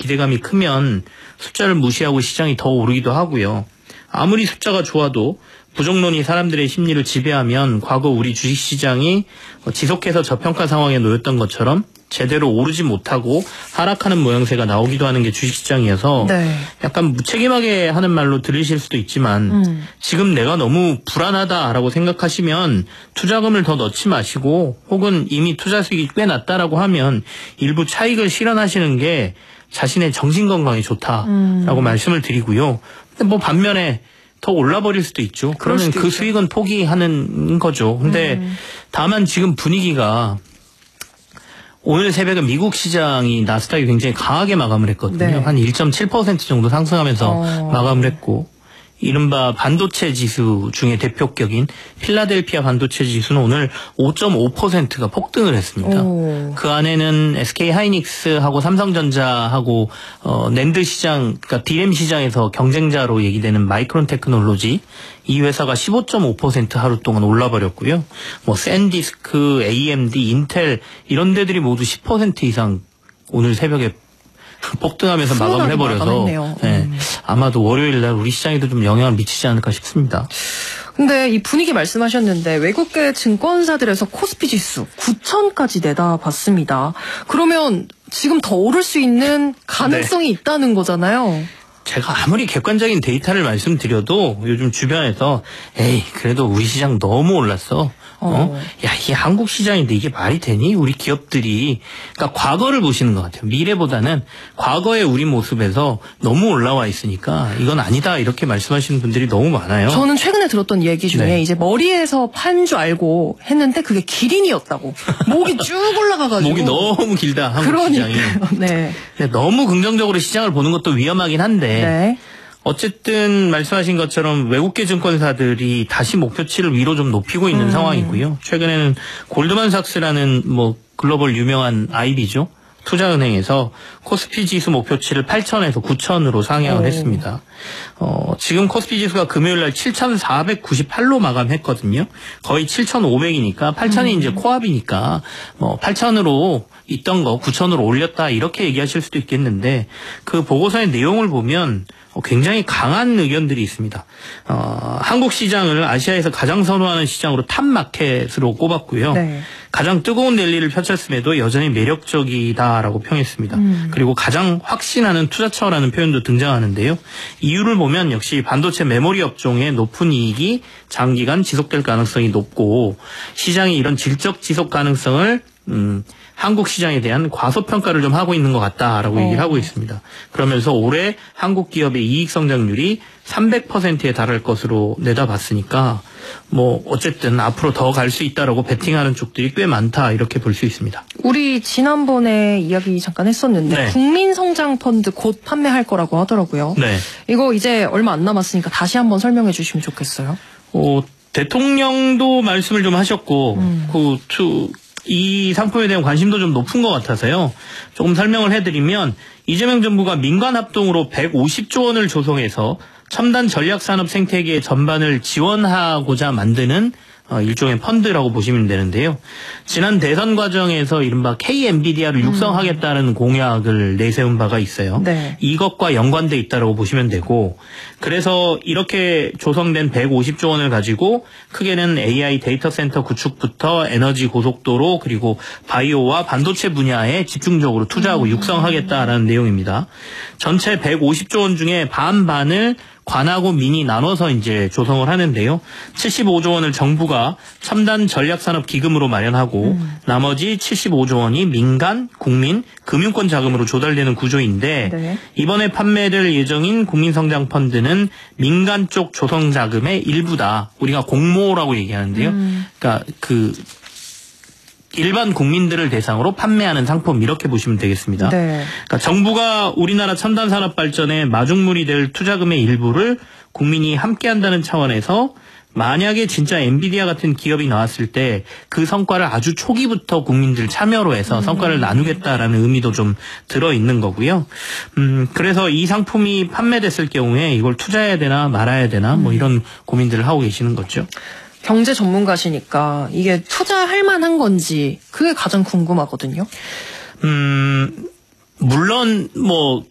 기대감이 크면 숫자를 무시하고 시장이 더 오르기도 하고요. 아무리 숫자가 좋아도 부정론이 사람들의 심리를 지배하면 과거 우리 주식시장이 지속해서 저평가 상황에 놓였던 것처럼 제대로 오르지 못하고 하락하는 모양새가 나오기도 하는 게 주식시장이어서 네. 약간 무책임하게 하는 말로 들리실 수도 있지만 지금 내가 너무 불안하다라고 생각하시면 투자금을 더 넣지 마시고 혹은 이미 투자 수익이 꽤 났다라고 하면 일부 차익을 실현하시는 게 자신의 정신건강에 좋다라고 말씀을 드리고요. 근데 뭐 반면에 더 올라버릴 수도 있죠. 그러면 그 수익은 포기하는 거죠. 근데 다만 지금 분위기가 오늘 새벽에 미국 시장이 나스닥이 굉장히 강하게 마감을 했거든요. 네. 한 1.7% 정도 상승하면서 마감을 했고 이른바 반도체 지수 중에 대표격인 필라델피아 반도체 지수는 오늘 5.5%가 폭등을 했습니다. 그 안에는 SK 하이닉스하고 삼성전자하고 낸드 시장, 그러니까 DRAM 시장에서 경쟁자로 얘기되는 마이크론 테크놀로지 이 회사가 15.5% 하루 동안 올라버렸고요. 뭐 샌디스크, AMD, 인텔 이런 데들이 모두 10% 이상 오늘 새벽에 폭등하면서 마감을 해버려서 네, 아마도 월요일날 우리 시장에도 좀 영향을 미치지 않을까 싶습니다. 근데 이 분위기 말씀하셨는데 외국계 증권사들에서 코스피 지수 9,000까지 내다봤습니다. 그러면 지금 더 오를 수 있는 가능성이 있다는 거잖아요. 제가 아무리 객관적인 데이터를 말씀드려도 요즘 주변에서 에이 그래도 우리 시장 너무 올랐어. 야, 이게 한국 시장인데 이게 말이 되니? 우리 기업들이. 그러니까 과거를 보시는 것 같아요. 미래보다는 과거의 우리 모습에서 너무 올라와 있으니까 이건 아니다 이렇게 말씀하시는 분들이 너무 많아요. 저는 최근에 들었던 얘기 중에 이제 머리에서 판 줄 알고 했는데 그게 기린이었다고. 목이 쭉 올라가가지고. 목이 너무 길다 한국 시장이. 네. 너무 긍정적으로 시장을 보는 것도 위험하긴 한데 어쨌든 말씀하신 것처럼 외국계 증권사들이 다시 목표치를 위로 좀 높이고 있는 상황이고요. 최근에는 골드만삭스라는 뭐 글로벌 유명한 IB죠. 투자은행에서 코스피 지수 목표치를 8,000에서 9,000으로 상향을 했습니다. 지금 코스피 지수가 금요일 날 7,498로 마감했거든요. 거의 7,500이니까 8,000이 이제 코앞이니까 뭐 8,000으로 있던 거 9,000으로 올렸다 이렇게 얘기하실 수도 있겠는데 그 보고서의 내용을 보면 굉장히 강한 의견들이 있습니다. 한국 시장을 아시아에서 가장 선호하는 시장으로 탑마켓으로 꼽았고요. 가장 뜨거운 랠리를 펼쳤음에도 여전히 매력적이다라고 평했습니다. 그리고 가장 확신하는 투자처라는 표현도 등장하는데요. 이유를 보면 역시 반도체 메모리 업종의 높은 이익이 장기간 지속될 가능성이 높고 시장이 이런 질적 지속 가능성을 한국 시장에 대한 과소평가를 좀 하고 있는 것 같다라고 얘기를 하고 있습니다. 그러면서 올해 한국 기업의 이익 성장률이 300%에 달할 것으로 내다봤으니까 뭐 어쨌든 앞으로 더 갈 수 있다라고 베팅하는 쪽들이 꽤 많다 이렇게 볼 수 있습니다. 우리 지난번에 이야기 잠깐 했었는데 국민성장펀드 곧 판매할 거라고 하더라고요. 이거 이제 얼마 안 남았으니까 다시 한번 설명해 주시면 좋겠어요. 대통령도 말씀을 좀 하셨고 이 상품에 대한 관심도 좀 높은 것 같아서요. 조금 설명을 해드리면 이재명 정부가 민간 합동으로 150조 원을 조성해서 첨단 전략산업 생태계 전반을 지원하고자 만드는 일종의 펀드라고 보시면 되는데요. 지난 대선 과정에서 이른바 K-엔비디아를 육성하겠다는 공약을 내세운 바가 있어요. 이것과 연관돼 있다고 보시면 되고 그래서 이렇게 조성된 150조 원을 가지고 크게는 AI 데이터 센터 구축부터 에너지 고속도로 그리고 바이오와 반도체 분야에 집중적으로 투자하고 육성하겠다라는 내용입니다. 전체 150조 원 중에 반반을 관하고 민이 나눠서 이제 조성을 하는데요. 75조 원을 정부가 첨단 전략산업 기금으로 마련하고 나머지 75조 원이 민간, 국민, 금융권 자금으로 조달되는 구조인데 이번에 판매될 예정인 국민성장펀드는 민간 쪽 조성 자금의 일부다. 우리가 공모라고 얘기하는데요. 그러니까 일반 국민들을 대상으로 판매하는 상품 이렇게 보시면 되겠습니다. 그러니까 정부가 우리나라 첨단 산업 발전에 마중물이 될 투자금의 일부를 국민이 함께한다는 차원에서 만약에 진짜 엔비디아 같은 기업이 나왔을 때 그 성과를 아주 초기부터 국민들 참여로 해서 성과를 나누겠다라는 의미도 좀 들어있는 거고요. 그래서 이 상품이 판매됐을 경우에 이걸 투자해야 되나 말아야 되나 뭐 이런 고민들을 하고 계시는 거죠. 경제 전문가시니까 이게 투자할 만한 건지 그게 가장 궁금하거든요. 물론 뭐